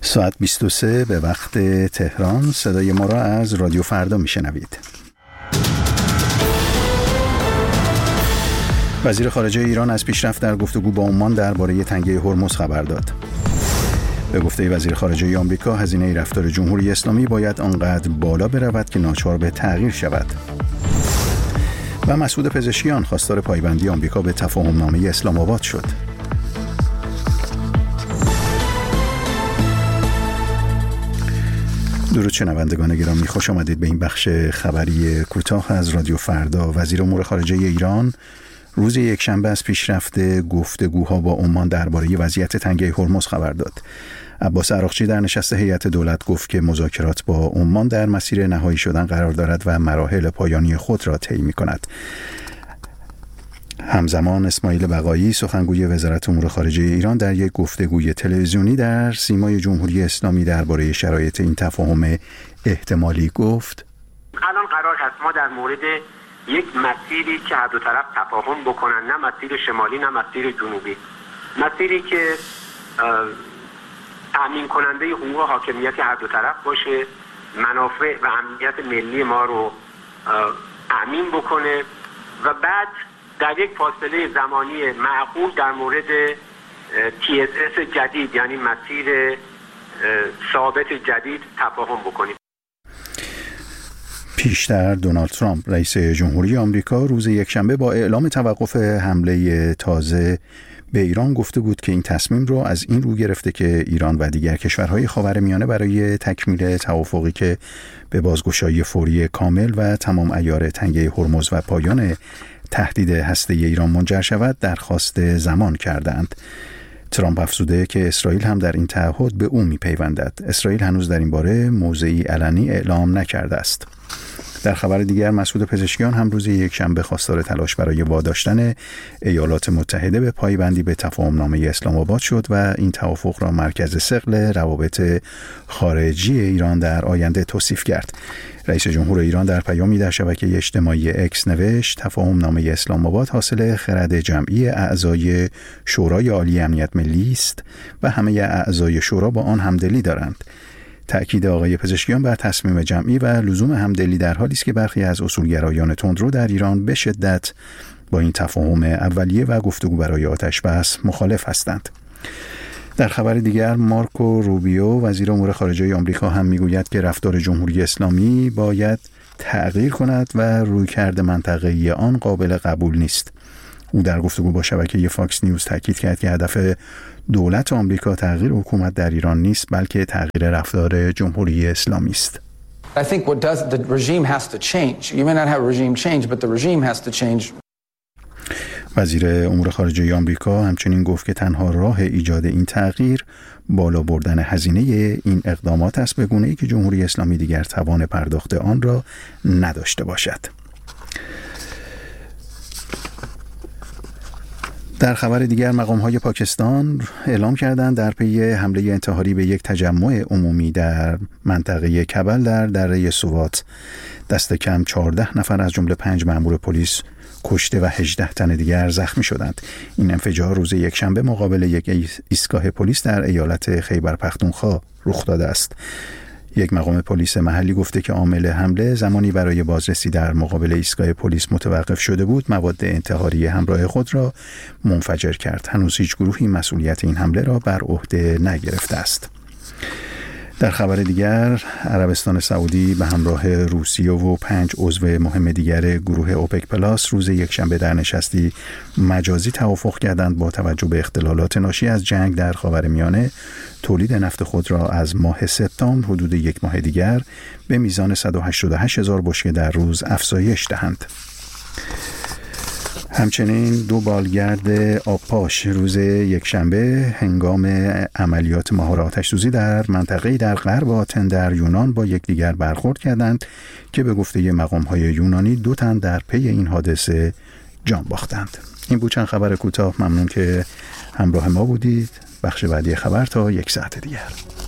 ساعت 23 به وقت تهران. صدای ما را از رادیو فردا میشنوید. وزیر خارجه ایران از پیشرفت در گفتگو با عمان درباره تنگه هرمز خبر داد. به گفته وزیر خارجه آمریکا، هزینه رفتار جمهوری اسلامی باید آنقدر بالا برود که ناچار به تغییر شود. و مسعود پزشکیان خواستار پایبندی آمریکا به تفاهمنامه اسلام آباد شد. درود شنوندگان گرامی، خوش آمدید به این بخش خبری کوتاه از رادیو فردا. وزیر امور خارجه ایران روز یکشنبه از پیشرفت گفتگوها با عمان درباره وضعیت تنگه هرمز خبر داد. عباس عراقچی در نشست هیئت دولت گفت که مذاکرات با عمان در مسیر نهایی شدن قرار دارد و مراحل پایانی خود را طی می‌کند. همزمان اسماعیل بقایی سخنگوی وزارت امور خارجه ایران در یک گفتگوی تلویزیونی در سیمای جمهوری اسلامی درباره شرایط این تفاهم احتمالی گفت: الان قرار هست ما در مورد یک مسیری که هر دو طرف تفاهم بکنن، نه مسیر شمالی نه مسیر جنوبی، مسیری که تأمین کننده حقوق و حاکمیت هر دو طرف باشه، منافع و امنیت ملی ما رو تأمین بکنه و بعد در یک فاصله زمانی معقول در مورد TSS جدید، یعنی مسیر ثابت جدید، تفاهم بکنیم. پیشتر دونالد ترامپ رئیس جمهوری آمریکا روز یکشنبه با اعلام توقف حمله تازه به ایران گفته بود که این تصمیم رو از این رو گرفته که ایران و دیگر کشورهای خاورمیانه برای تکمیل توافقی که به بازگشایی فوری کامل و تمام عیار تنگه هرمز و پایان تهدید هسته‌ای ایران منجر شود درخواست زمان کردند. ترامپ افزوده که اسرائیل هم در این تعهد به او می‌پیوندد. اسرائیل هنوز در این باره موضعی علنی اعلام نکرده است. در خبر دیگر، مسعود پزشکیان هم روز یکشنبه خواستار تلاش برای واداشتن ایالات متحده به پایبندی به تفاهمنامه اسلام آباد شد و این توافق را مرکز ثقل روابط خارجی ایران در آینده توصیف کرد. رئیس جمهور ایران در پیامی در شبکه اجتماعی اکس نوشت: تفاهمنامه اسلام آباد حاصل خرد جمعی اعضای شورای عالی امنیت ملی است و همه اعضای شورا با آن همدلی دارند. تأکید آقای پزشکیان بر تصمیم جمعی و لزوم همدلی در حالی است که برخی از اصولگرایان تندرو در ایران به شدت با این تفاهم اولیه و گفتگو برای آتش‌بس مخالف هستند. در خبر دیگر، مارکو روبیو وزیر امور خارجه آمریکا هم میگوید که رفتار جمهوری اسلامی باید تغییر کند و رویکرد منطقه‌ای آن قابل قبول نیست. او در گفتگو با شبکه فاکس نیوز تاکید کرد که هدف دولت آمریکا تغییر حکومت در ایران نیست، بلکه تغییر رفتار جمهوری اسلامی است. I think the regime has to change. You may not have regime change, but the regime has to change. وزیر امور خارجه آمریکا همچنین گفت که تنها راه ایجاد این تغییر بالا بردن هزینه این اقدامات است، به گونه‌ای که جمهوری اسلامی دیگر توان پرداخت آن را نداشته باشد. در خبر دیگر، مقام‌های پاکستان اعلام کردند در پی حمله انتحاری به یک تجمع عمومی در منطقه کبل در دره سوات دست کم 14 نفر از جمله 5 مأمور پلیس کشته و 18 تن دیگر زخمی شدند. این انفجار روز یکشنبه مقابل یک ایستگاه پلیس در ایالت خیبر پختونخوا رخ داده است. یک مقام پلیس محلی گفته که عامل حمله زمانی برای بازرسی در مقابل ایستگاه پلیس متوقف شده بود مواد انتحاری همراه خود را منفجر کرد. هنوز هیچ گروهی مسئولیت این حمله را بر عهده نگرفته است. در خبر دیگر، عربستان سعودی به همراه روسیه و 5 عضو مهم دیگر گروه اوپک پلاس روز یکشنبه در نشستی مجازی توافق کردند با توجه به اختلالات ناشی از جنگ در خاورمیانه تولید نفت خود را از ماه سپتامبر حدود یک ماه دیگر به میزان 188,000 بشکه در روز افزایش دهند. همچنین 2 بالگرد آبپاش روز یکشنبه هنگام عملیات مهار آتش‌سوزی در منطقه‌ای در غرب آتن در یونان با یکدیگر برخورد کردند که به گفته مقام‌های یونانی 2 تن در پی این حادثه جان باختند. این بود چند خبر کوتاه. ممنون که همراه ما بودید. بخش بعدی خبر تا 1 ساعت دیگر.